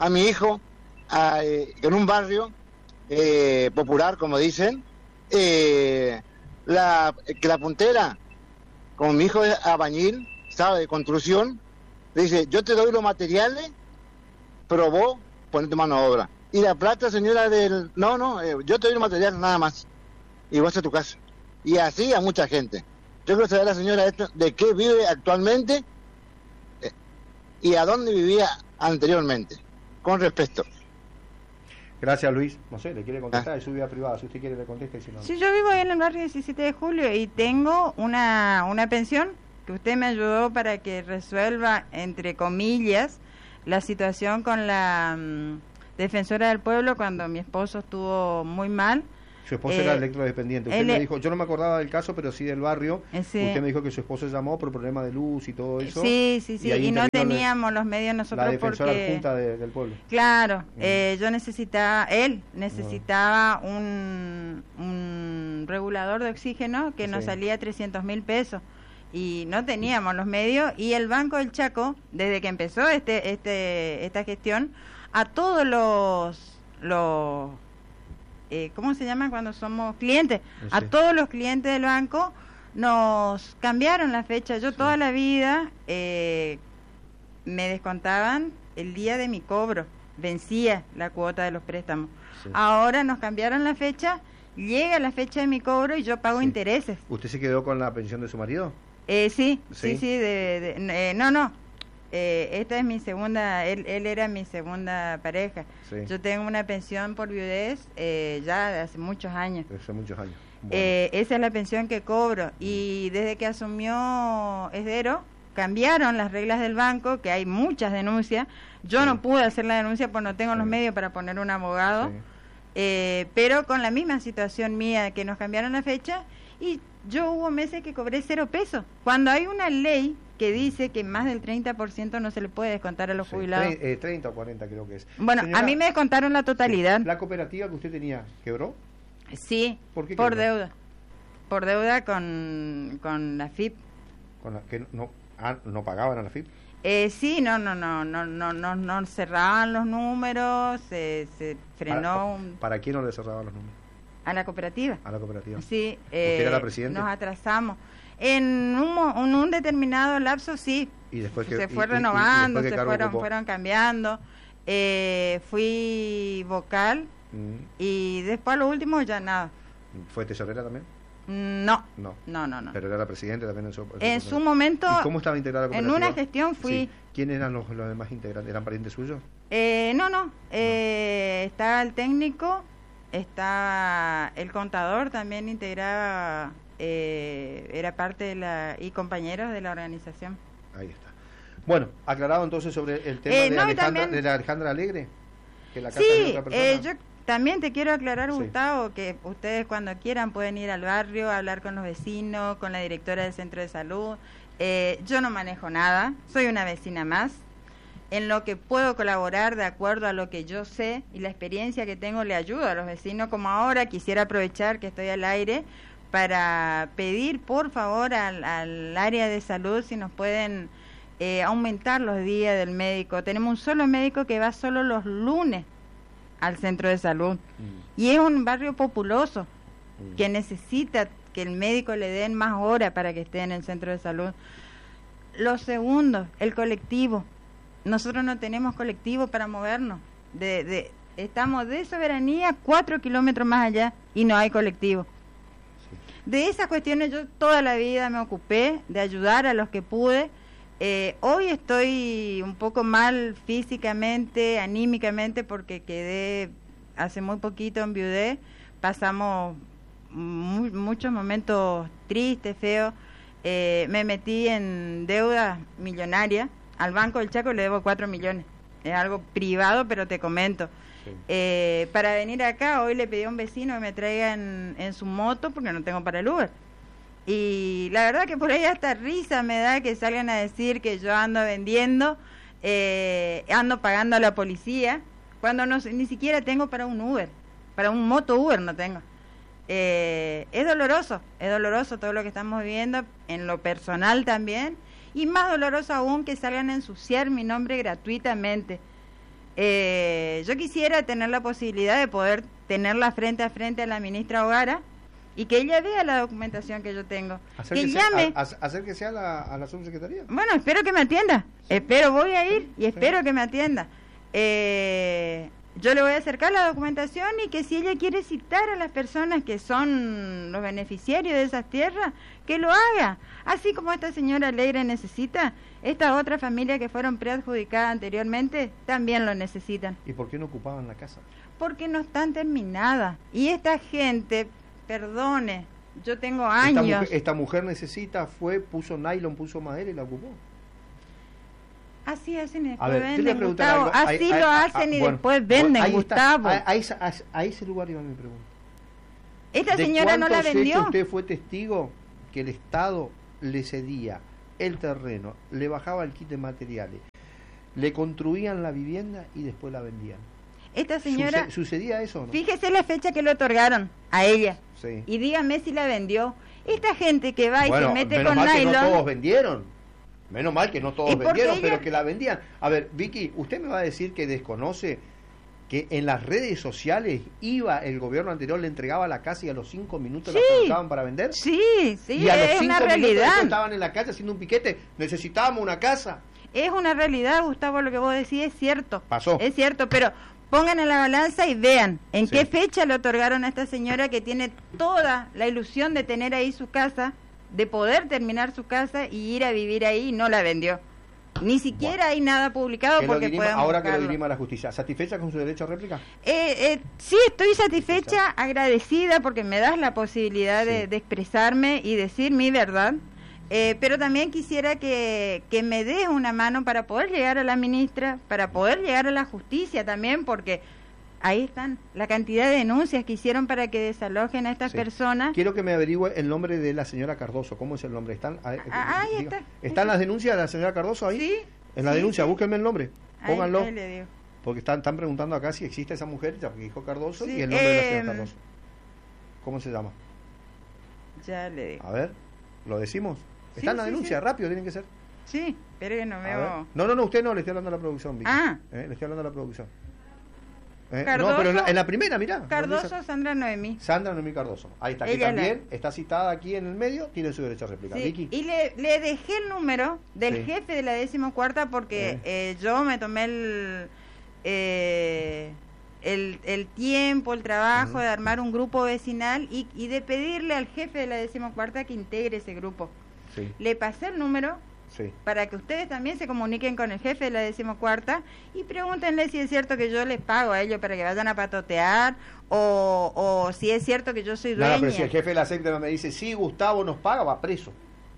en un barrio popular, como dicen, que la puntera, como mi hijo es albañil, sabe de construcción, le dice, yo te doy los materiales, pero vos ponete mano a obra. Y la plata, señora, yo te doy los materiales nada más, y vos a tu casa. Y así a mucha gente. Yo quiero saber la señora de qué vive actualmente y a dónde vivía anteriormente, con respeto. Gracias, Luis. No sé, le quiere contestar, es su vida privada. Si usted quiere, le conteste. Si no, sí, yo vivo ahí en el barrio 17 de julio y tengo una pensión que usted me ayudó para que resuelva, entre comillas, la situación con la defensora del pueblo cuando mi esposo estuvo muy mal. Su esposo era electrodependiente. Usted me dijo, yo no me acordaba del caso, pero sí del barrio. Usted me dijo que su esposo llamó por problema de luz y todo eso. Sí, y no teníamos los medios nosotros la defensora porque... adjunta del pueblo. Claro, él necesitaba un regulador de oxígeno que nos salía 300.000 pesos. Y no teníamos los medios, y el Banco del Chaco, desde que empezó esta gestión, a todos los ¿cómo se llama cuando somos clientes? Sí. A todos los clientes del banco nos cambiaron la fecha. Yo toda la vida me descontaban el día de mi cobro, vencía la cuota de los préstamos. Sí. Ahora nos cambiaron la fecha, llega la fecha de mi cobro y yo pago intereses. ¿Usted se quedó con la pensión de su marido? Sí. No. esta es mi segunda, él era mi segunda pareja. Sí. Yo tengo una pensión por viudez ya de hace muchos años. Hace muchos años. Bueno. Esa es la pensión que cobro. Y desde que asumió Esdero, cambiaron las reglas del banco, que hay muchas denuncias. Yo no pude hacer la denuncia porque no tengo los medios para poner un abogado. Pero con la misma situación mía, que nos cambiaron la fecha, y yo hubo meses que cobré 0 pesos. Cuando hay una ley que dice que más del 30% no se le puede descontar a los jubilados. 30 o 40 creo que es. Bueno, señora, a mí me descontaron la totalidad. ¿La cooperativa que usted tenía quebró? Sí, ¿Por qué por quebró? deuda. Por deuda con la FIP. ¿Con la que no pagaban a la FIP? Sí, no cerraban los números, se frenó. ¿Para quién no le cerraban los números? A la cooperativa. A la cooperativa. Sí. ¿Usted era la presidenta? Nos atrasamos. En un determinado lapso, sí. ¿Y después se fue renovando, se fueron cambiando. Fui vocal y después a lo último ya nada. ¿Fue tesorera también? No. Pero era la presidenta también en su momento. ¿Y cómo estaba integrada la cooperativa? En una gestión fui. Sí. ¿Quiénes eran los demás integrantes? ¿Eran parientes suyos? No. Estaba el técnico, estaba el contador, también integraba, era parte de y compañeros de la organización. Ahí está. Bueno, aclarado entonces sobre el tema de Alejandra Alegre, que la casa de otra persona. Yo también te quiero aclarar, Sí. Gustavo, que ustedes cuando quieran pueden ir al barrio, hablar con los vecinos, con la directora del centro de salud. Yo no manejo nada, soy una vecina más. En lo que puedo colaborar de acuerdo a lo que yo sé y la experiencia que tengo, le ayudo a los vecinos. Como ahora quisiera aprovechar que estoy al aire para pedir por favor al área de salud si nos pueden aumentar los días del médico. Tenemos un solo médico que va solo los lunes al centro de salud y es un barrio populoso que necesita que el médico le den más horas para que esté en el centro de salud. Lo segundo, el colectivo. Nosotros no tenemos colectivo para movernos. Estamos de Soberanía 4 kilómetros más allá y no hay colectivo. De esas cuestiones yo toda la vida me ocupé de ayudar a los que pude. Hoy estoy un poco mal físicamente, anímicamente, porque quedé hace muy poquito en viudez. Pasamos muchos momentos tristes, feos. Me metí en deuda millonaria. Al Banco del Chaco le debo 4 millones. Es algo privado, pero te comento. Sí. Para venir acá, hoy le pedí a un vecino que me traiga en su moto, porque no tengo para el Uber. Y la verdad que por ahí hasta risa me da que salgan a decir que yo ando vendiendo, ando pagando a la policía, cuando ni siquiera tengo para un Uber, para un moto Uber no tengo. Es doloroso todo lo que estamos viviendo, en lo personal también, y más doloroso aún que salgan a ensuciar mi nombre gratuitamente. Yo quisiera tener la posibilidad de poder tenerla frente a frente a la ministra O'Gara y que ella vea la documentación que yo tengo. Acérquese a la subsecretaría. Bueno, espero que me atienda. Voy a ir y espero que me atienda. Yo le voy a acercar la documentación y que si ella quiere citar a las personas que son los beneficiarios de esas tierras, que lo haga. Así como esta señora Alegre necesita, esta otra familia que fueron preadjudicadas anteriormente también lo necesitan. ¿Y por qué no ocupaban la casa? Porque no están terminadas. Y esta gente, perdone, yo tengo años. Esta mujer necesita, puso nylon, puso madera y la ocupó. Así hacen y después venden, Gustavo. Así lo hacen y después venden, Gustavo. A ese lugar iba mi pregunta. Esta señora no la vendió. Usted fue testigo que el Estado le cedía el terreno, le bajaba el kit de materiales, le construían la vivienda y después la vendían. Esta señora... ¿Sucedía eso o no? Fíjese la fecha que le otorgaron a ella. Sí. Y dígame si la vendió. Esta gente que va y se mete con nylon... Que no todos vendieron. Menos mal que no todos vendieron, pero que la vendían. A ver, Vicky, usted me va a decir que desconoce que en las redes sociales el gobierno anterior le entregaba la casa y a los 5 minutos la colocaban para vender. Sí, y a los 5 una minutos realidad. Estaban en la calle haciendo un piquete, necesitábamos una casa. Es una realidad, Gustavo, lo que vos decís es cierto. Pasó. Es cierto, pero pongan en la balanza y vean en qué fecha le otorgaron a esta señora que tiene toda la ilusión de tener ahí su casa, de poder terminar su casa y ir a vivir ahí, y no la vendió. Ni siquiera hay nada publicado porque podemos ahora que lo buscarlo. dirima la justicia. ¿Satisfecha con su derecho a réplica? Sí, estoy satisfecha, agradecida porque me das la posibilidad de expresarme y decir mi verdad. Pero también quisiera que me des una mano para poder llegar a la ministra, para poder llegar a la justicia también, porque ahí están la cantidad de denuncias que hicieron para que desalojen a estas personas. Quiero que me averigüe el nombre de la señora Cardoso. ¿Cómo es el nombre? Ahí está. ¿Están las denuncias de la señora Cardoso ahí? Sí. En la denuncia, búsquenme el nombre, pónganlo. Ahí le digo. Porque están preguntando acá si existe esa mujer, ya porque dijo Cardoso, y el nombre de la señora Cardoso. ¿Cómo se llama? Ya le digo. A ver, ¿lo decimos? Está en la denuncia, rápido tienen que ser. Sí, pero que no veo. No, usted no, le estoy hablando a la producción, Vicky. Le estoy hablando a la producción. No, pero en la primera, mirá. Cardoso, Sandra Noemí. Sandra Noemí Cardoso. Ahí está, que también está citada aquí en el medio, tiene su derecho a réplica. Vicky. Y le dejé el número del jefe de la 14ª porque yo me tomé el tiempo, el trabajo de armar un grupo vecinal y de pedirle al jefe de la 14ª que integre ese grupo. Sí. Le pasé el número para que ustedes también se comuniquen con el jefe de la 14ª y pregúntenle si es cierto que yo les pago a ellos para que vayan a patotear o si es cierto que yo soy dueña. No, pero si el jefe de la secta me dice, sí, Gustavo nos paga, va preso.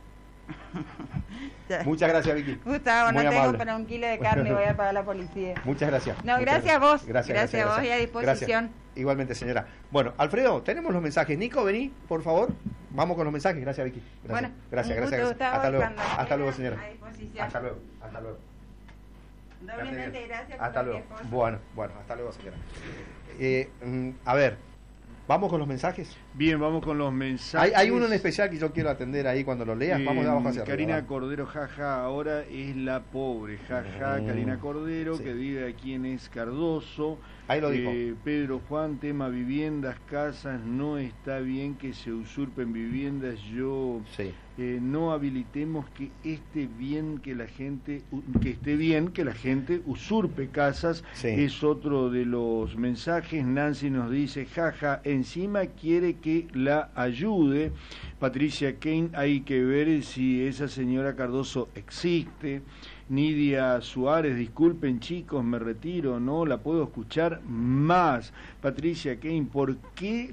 Muchas gracias, Vicky. Gustavo, muy no amable. Tengo para 1 kilo de carne y voy a pagar a la policía. Muchas gracias. No, gracias a vos. Gracias a vos y a disposición. Gracias. Igualmente, señora. Bueno, Alfredo, tenemos los mensajes. Nico, vení, por favor. Vamos con los mensajes. Gracias, Vicky. Gracias. Bueno, gracias. Hasta luego, señora. Hasta luego. Doblemente gracias. Hasta luego. Bueno, hasta luego, señora. A ver, ¿vamos con los mensajes? Bien, vamos con los mensajes. Hay uno en especial que yo quiero atender ahí cuando lo leas. Vamos de abajo hacia arriba. Karina Cordero, jaja, ahora es la pobre, jaja. Karina Cordero, que vive aquí en Cardoso. Ahí lo dijo. Pedro Juan, tema viviendas, casas, no está bien que se usurpen viviendas. No habilitemos que esté bien que la gente usurpe casas. Es otro de los mensajes. Nancy nos dice, jaja, encima quiere que la ayude. Patricia Kane, hay que ver si esa señora Cardoso existe. Nidia Suárez, disculpen chicos, me retiro, no la puedo escuchar más. Patricia Kane, ¿por qué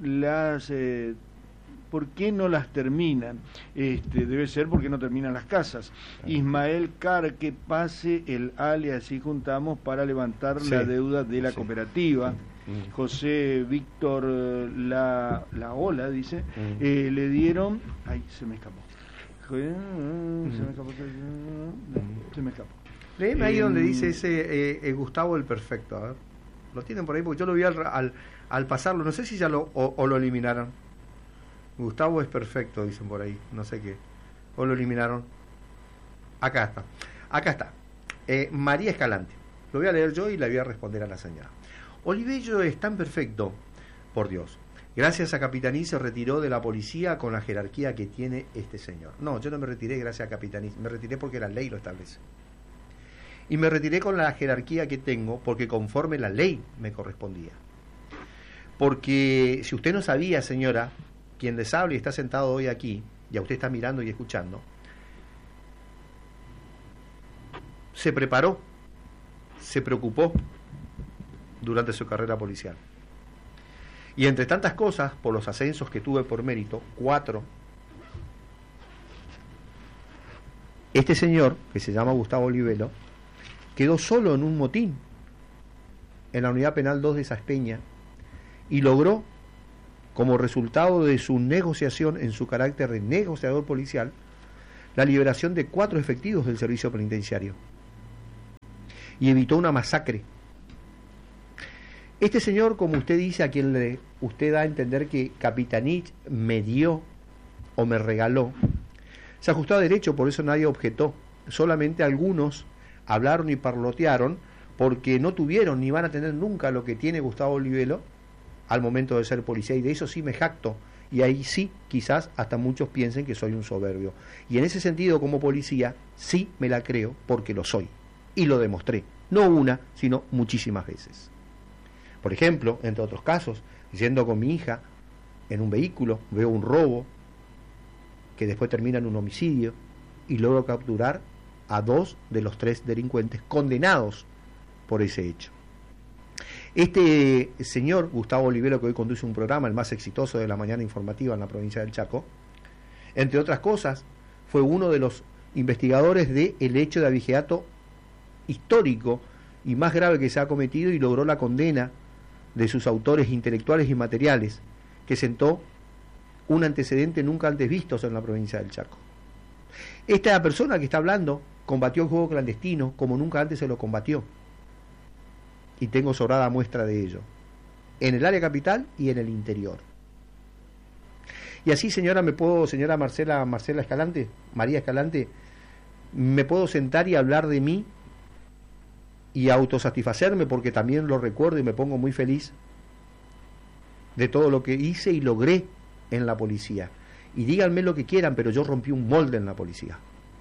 no las terminan? Debe ser porque no terminan las casas. Ismael Car, que pase el ALE, así juntamos para levantar la deuda de la cooperativa. José Víctor la Ola dice, le dieron, se me escapó. Se me escapó. Léeme ahí donde dice ese Gustavo el Perfecto, a ver. Lo tienen por ahí porque yo lo vi al pasarlo, no sé si ya lo eliminaron. Gustavo es perfecto, dicen por ahí, no sé qué. O lo eliminaron. Acá está. María Escalante. Lo voy a leer yo y le voy a responder a la señora. Olivello es tan perfecto, por Dios. Gracias a Capitaní se retiró de la policía con la jerarquía que tiene este señor. No, yo no me retiré gracias a Capitaní, me retiré porque la ley lo establece. Y me retiré con la jerarquía que tengo porque conforme la ley me correspondía. Porque si usted no sabía, señora, quien les habla y está sentado hoy aquí, y a usted está mirando y escuchando, se preparó, se preocupó durante su carrera policial. Y entre tantas cosas, por los ascensos que tuve por mérito, 4, este señor, que se llama Gustavo Olivello, quedó solo en un motín en la Unidad Penal 2 de Saspeña y logró, como resultado de su negociación en su carácter de negociador policial, la liberación de 4 efectivos del servicio penitenciario y evitó una masacre. Este señor, como usted dice, a quien usted da a entender que Capitanich me dio o me regaló, se ajustó a derecho, por eso nadie objetó. Solamente algunos hablaron y parlotearon porque no tuvieron ni van a tener nunca lo que tiene Gustavo Olivello al momento de ser policía, y de eso sí me jacto, y ahí sí quizás hasta muchos piensen que soy un soberbio, y en ese sentido como policía sí me la creo porque lo soy y lo demostré, no una sino muchísimas veces. Por ejemplo, entre otros casos, yendo con mi hija en un vehículo, veo un robo que después termina en un homicidio y logro capturar a 2 de los 3 delincuentes condenados por ese hecho. Este señor, Gustavo Olivero, que hoy conduce un programa, el más exitoso de la mañana informativa en la provincia del Chaco, entre otras cosas, fue uno de los investigadores del hecho de abigeato histórico y más grave que se ha cometido, y logró la condena de sus autores intelectuales y materiales, que sentó un antecedente nunca antes visto en la provincia del Chaco. Esta persona que está hablando combatió el juego clandestino como nunca antes se lo combatió, y tengo sobrada muestra de ello, en el área capital y en el interior. Y así, señora María Escalante, me puedo sentar y hablar de mí y autosatisfacerme, porque también lo recuerdo y me pongo muy feliz de todo lo que hice y logré en la policía. Y díganme lo que quieran, pero yo rompí un molde en la policía.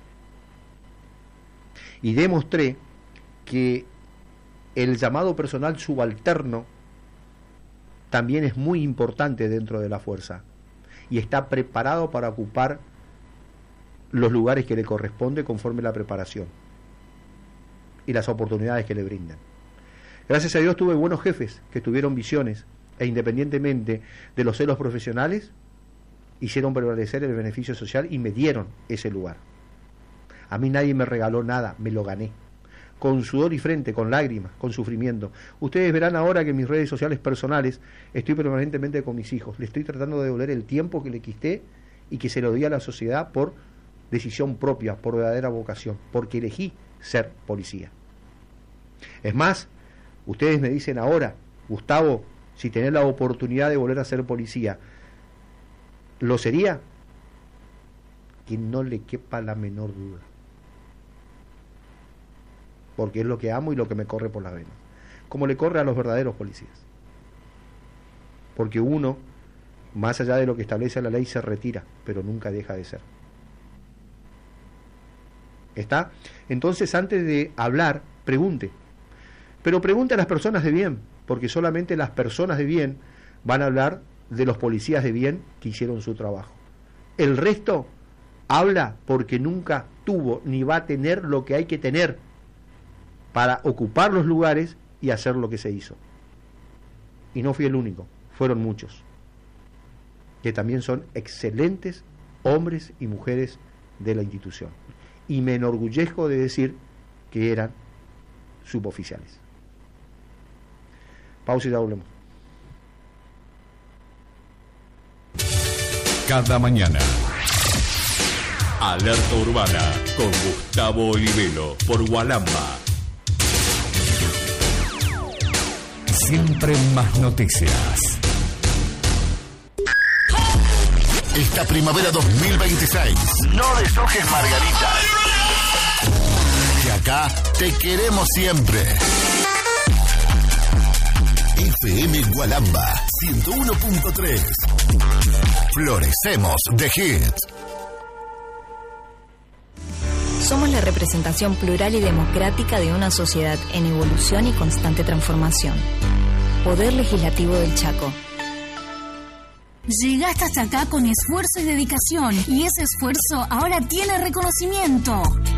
Y demostré que el llamado personal subalterno también es muy importante dentro de la fuerza y está preparado para ocupar los lugares que le corresponde conforme la preparación y las oportunidades que le brindan. Gracias a Dios tuve buenos jefes que tuvieron visiones e independientemente de los celos profesionales hicieron prevalecer el beneficio social y me dieron ese lugar. A mí nadie me regaló nada, me lo gané, con sudor y frente, con lágrimas, con sufrimiento. Ustedes verán ahora que en mis redes sociales personales estoy permanentemente con mis hijos, le estoy tratando de devolver el tiempo que le quité y que se lo di a la sociedad por decisión propia, por verdadera vocación, porque elegí ser policía. Es más, ustedes me dicen ahora, Gustavo, si tenés la oportunidad de volver a ser policía, ¿lo sería? Que no le quepa la menor duda, porque es lo que amo y lo que me corre por las venas, como le corre a los verdaderos policías, porque uno, más allá de lo que establece la ley, se retira, pero nunca deja de ser. ¿Está? Entonces, antes de hablar, pregunte, pero pregunte a las personas de bien, porque solamente las personas de bien van a hablar de los policías de bien que hicieron su trabajo. El resto habla porque nunca tuvo ni va a tener lo que hay que tener para ocupar los lugares y hacer lo que se hizo. Y no fui el único, fueron muchos, que también son excelentes hombres y mujeres de la institución. Y me enorgullezco de decir que eran suboficiales. Pausa y ya volvemos. Cada mañana, Alerta Urbana con Gustavo Olivero por Gualamba. Siempre más noticias. Esta primavera 2026, no deshojes margaritas, que acá te queremos siempre. FM Gualamba 101.3. Florecemos de hits. Somos la representación plural y democrática de una sociedad en evolución y constante transformación. Poder Legislativo del Chaco. Llegaste hasta acá con esfuerzo y dedicación, y ese esfuerzo ahora tiene reconocimiento.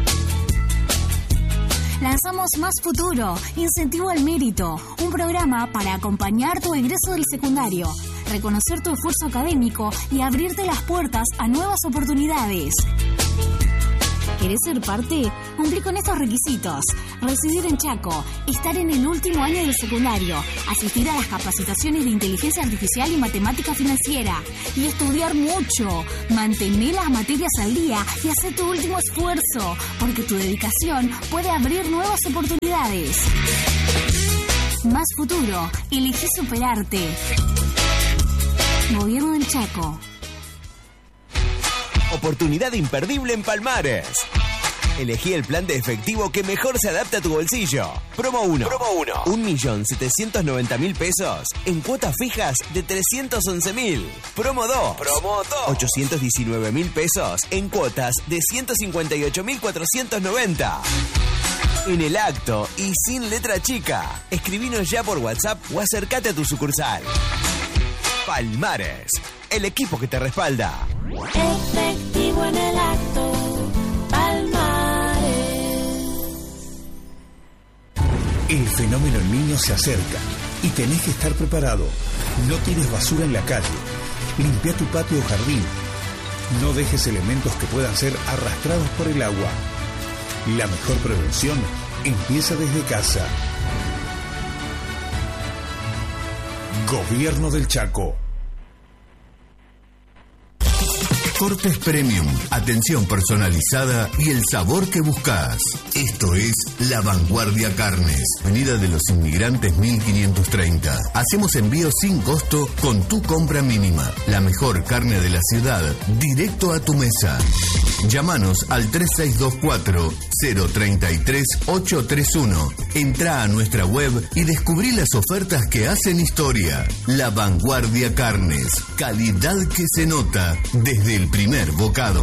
Lanzamos Más Futuro, Incentivo al Mérito, un programa para acompañar tu egreso del secundario, reconocer tu esfuerzo académico y abrirte las puertas a nuevas oportunidades. ¿Querés ser parte? Cumplí con estos requisitos: residir en Chaco, estar en el último año del secundario, asistir a las capacitaciones de inteligencia artificial y matemática financiera, y estudiar mucho. Mantener las materias al día y hacer tu último esfuerzo, porque tu dedicación puede abrir nuevas oportunidades. Más Futuro, elegí superarte. Gobierno del Chaco. Oportunidad imperdible en Palmares. Elegí el plan de efectivo que mejor se adapta a tu bolsillo. Promo 1. 1.790.000 pesos en cuotas fijas de 311.000. Promo 2. 819.000 pesos en cuotas de 158.490. En el acto y sin letra chica. Escribinos ya por WhatsApp o acércate a tu sucursal. Palmares, el equipo que te respalda. Efectivo en el acto, Palmares. El fenómeno El Niño se acerca y tenés que estar preparado. No tires basura en la calle. Limpia tu patio o jardín. No dejes elementos que puedan ser arrastrados por el agua. La mejor prevención empieza desde casa. Gobierno del Chaco. Cortes Premium, atención personalizada y el sabor que buscas. Esto es La Vanguardia Carnes, Avenida de los Inmigrantes 1530. Hacemos envío sin costo con tu compra mínima. La mejor carne de la ciudad, directo a tu mesa. Llámanos al 3624-033-831. Entrá a nuestra web y descubrí las ofertas que hacen historia. La Vanguardia Carnes, calidad que se nota desde el primer bocado.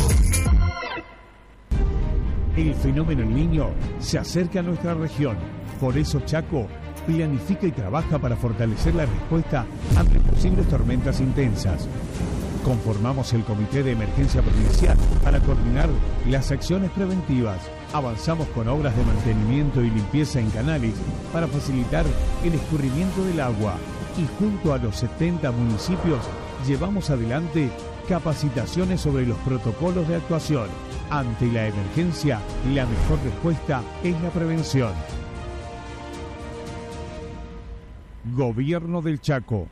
El fenómeno El Niño se acerca a nuestra región. Por eso Chaco planifica y trabaja para fortalecer la respuesta ante posibles tormentas intensas. Conformamos el Comité de Emergencia Provincial para coordinar las acciones preventivas. Avanzamos con obras de mantenimiento y limpieza en canales para facilitar el escurrimiento del agua. Y junto a los 70 municipios llevamos adelante capacitaciones sobre los protocolos de actuación. Ante la emergencia, la mejor respuesta es la prevención. Gobierno del Chaco.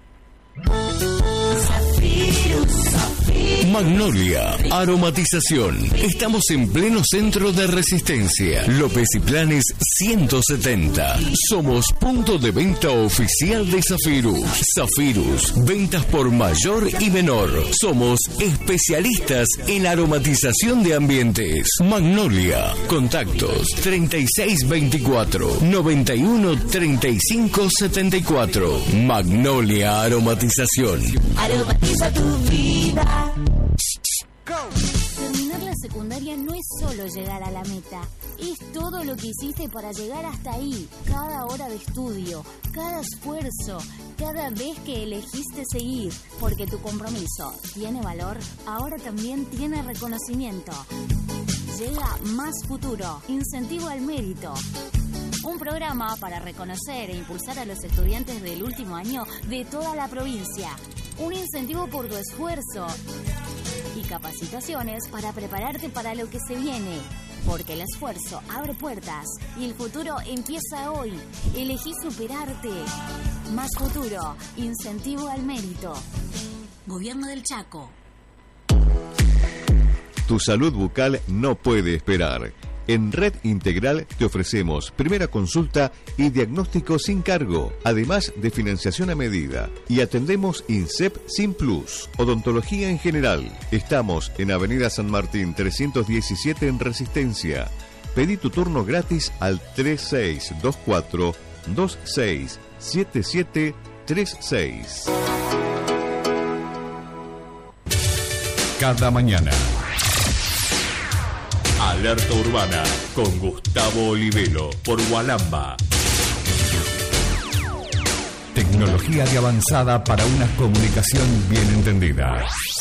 Magnolia Aromatización. Estamos en pleno centro de Resistencia. López y Planes 170. Somos punto de venta oficial de Zafirus. Zafirus, ventas por mayor y menor. Somos especialistas en aromatización de ambientes. Magnolia. Contactos 3624-913574. Magnolia Aromatización. Aromatiza tu vida. Terminar la secundaria no es solo llegar a la meta, es todo lo que hiciste para llegar hasta ahí. Cada hora de estudio, cada esfuerzo, cada vez que elegiste seguir. Porque tu compromiso tiene valor, ahora también tiene reconocimiento. Llega Más Futuro, incentivo al mérito. Un programa para reconocer e impulsar a los estudiantes del último año de toda la provincia. Un incentivo por tu esfuerzo y capacitaciones para prepararte para lo que se viene. Porque el esfuerzo abre puertas y el futuro empieza hoy. Elegí superarte. Más Futuro, incentivo al mérito. Gobierno del Chaco. Tu salud bucal no puede esperar. En Red Integral te ofrecemos primera consulta y diagnóstico sin cargo, además de financiación a medida. Y atendemos INSEP sin plus, odontología en general. Estamos en Avenida San Martín 317 en Resistencia. Pedí tu turno gratis al 3624-267736. Cada mañana. Alerta Urbana con Gustavo Olivero por Gualamba. Tecnología de avanzada para una comunicación bien entendida.